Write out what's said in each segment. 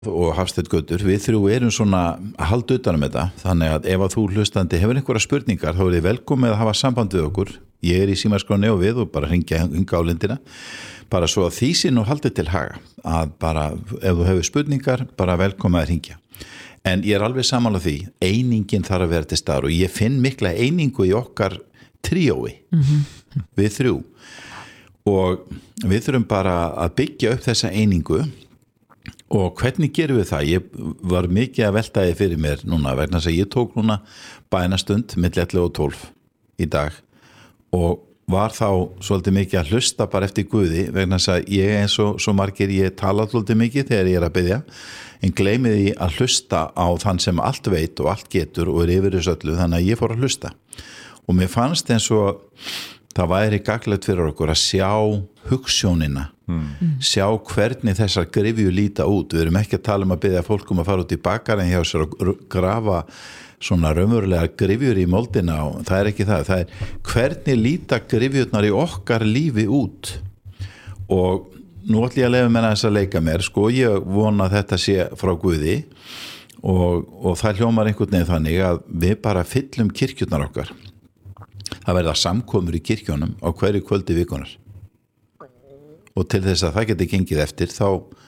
og Hafsteinn Gautur, við þrjú erum svona að halda utan þetta, þannig að ef að þú hlustandi hefur einhverja spurningar þá er þið velkomið að hafa samband við okkur. Ég er í símaskráni og við og bara hringja á lindina, bara svo að því sé nú haldið til haga, að bara ef þú hefur spurningar, bara velkomið að hringja. En ég er alveg sammála því, einingin þarf að vera til staðar og ég finn mikla einingu í okkar tríói, við þrjú, og við þurfum bara að byggja upp þessa einingu. Og hvernig gerum við það? Ég var mikið að velta því fyrir mér núna vegna þess að ég tók núna bænastund milli 11 og 12 í dag og var þá svolítið mikið að hlusta bara eftir Guði vegna þess að ég eins og svo margir ég tala svolítið mikið þegar ég er að biðja en gleymi því að hlusta á þann sem allt veit og allt getur og er yfir þessu öllu þannig að ég fór að hlusta og mér fannst eins og það væri gagnlegt fyrir okkur að sjá hugsjónina sjá hvernig þessar gryfju líta út við erum ekki að tala að biðja fólk að fara út í bakar en hjá sér að grafa svona raunverulega gryfjur í moldina og það er ekki það er hvernig líta gryfjurnar í okkar lífi út og nú ætlum ég að leyfa mér þess að leika mér sko ég vona að þetta sé frá Guði og það hljómar einhvern veginn þannig að við bara fyllum kirkjurnar okkar það verða samkomur í kirkjónum á hverju kvöldi vikunar og til þess að það geti gengið eftir þá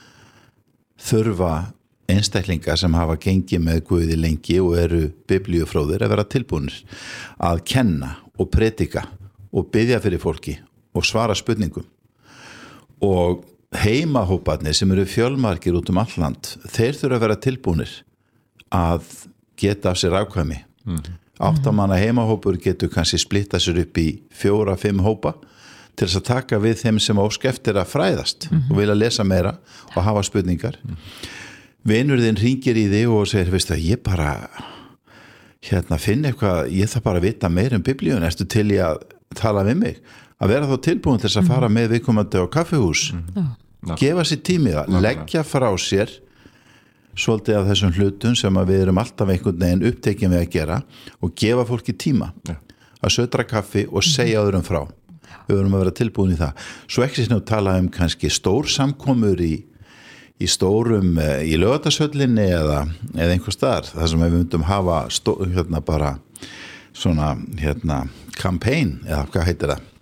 þurfa einstaklingar sem hafa gengið með Guði lengi og eru biblíufróðir að vera tilbúnir að kenna og predika og biðja fyrir fólki og svara spurningum og heimahóparnir sem eru fjölmargir út all land þeir þurfa að vera tilbúnir að geta af sér afkvæmi 8 manna heimahópur getur kannski splitta sér upp í 4-5 hópa til þess að taka við þeim sem ósk eftir að fræðast og vilja lesa meira og hafa spurningar vinur þinn hringir í þig og segir veistu að ég bara finn eitthvað, ég þarf bara að vita meira biblíun, ertu til í að tala við mig að vera þá tilbúin til þess að fara með viðkomandi á kaffihús gefa sér tími það, leggja frá sér svolítið af þessum hlutum sem að við erum alltaf einhvern veginn upptekin við að gera og gefa fólki tíma að södra kaffi og segja öðrum frá við verum að vera tilbúin í það svo ekki sinni að tala kannski stór samkomur í stórum í Laugardalshöllinni eða einhvers staðar þar sem við myndum hafa bara svona campaign eða hvað heitir það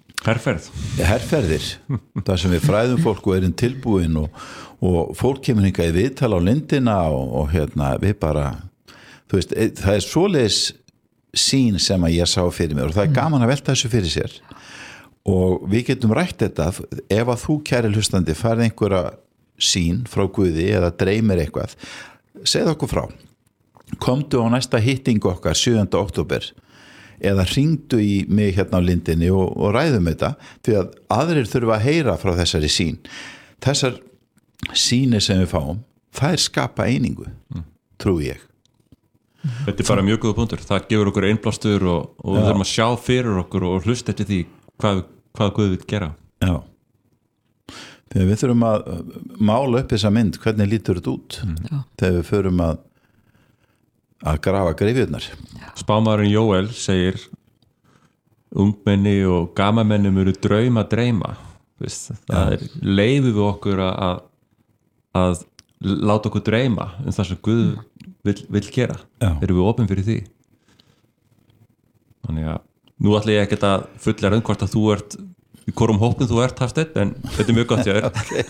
herferðir þar sem við fræðum fólk og erum tilbúin og fólk kemur hingað í viðtal á lindina og við bara þú veist, það er svoleiðis sín sem að ég sá fyrir mér og það er gaman að velta þessu fyrir sér og við getum rætt þetta ef að þú kæri hlustandi færð einhverja sín frá Guði eða dreymir eitthvað segð okkur frá komdu á næsta hittingu okkar 7. október eða hringdu í mig á lindinni og ræðum þetta því að aðrir þurfa að heyra frá þessari sín þessar sínir sem við fáum það er skapa einingu trúi ég Þetta er bara mjög góða punktur það gefur okkur einblástur og við þurfum að sjá fyrir okkur og hlusta eftir því hvað Guð vil gera Já þegar við þurfum að mála upp þessa mynd hvernig lítur þetta út þegar við förum að grafa gryfjurnar Spámaðurinn Jóel segir ungmenni og gamamenni munu drauma dreyma það er leyfið við okkur að láta okkur dreyma það sem Guð vill gera erum við opin fyrir því þannig að nú ætla ég ekkert að fulla hvort að þú ert í hvorum hópnum þú ert Hafsteinn en þetta er mjög gott hjá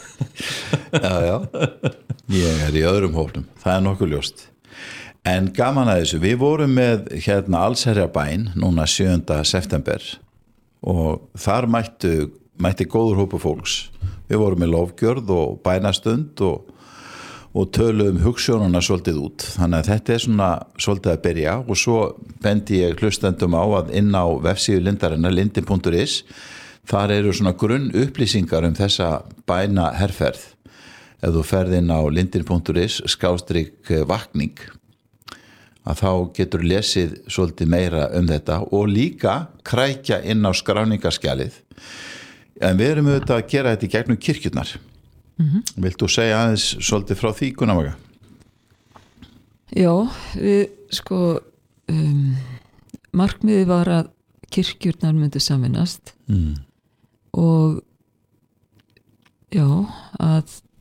þér Já ég er í öðrum hópnum, það er nokkuð ljóst en gaman að þessu, við vorum með allsherjarbæn núna 7. september og þar mætti góður hópu fólks við vorum með lofgjörð og bænastund og töluðum hugsjónuna svolítið út þannig að þetta er svona svolítið að byrja og svo bendi ég hlustendum á að inn á vefsíðu lindarinnar lindin.is þar eru svona grunn upplýsingar þessa bæna herferð ef þú ferð inn á lindin.is /vakning að þá getur lesið svolítið meira þetta og líka krækja inn á skráningarskjalið en við erum auðvitað að gera þetta í gegnum kirkjurnar Vilt þú segja aðeins svolítið frá því Gunnar? Já, við markmiðið var að kirkjurnar myndu samvinast og já, að